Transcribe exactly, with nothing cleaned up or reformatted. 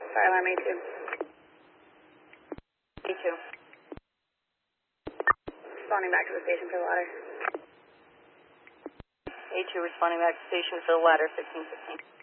Fire alarm A two. A two. Responding back to the station for the ladder. A two responding back to station for the ladder, sixteen fifteen.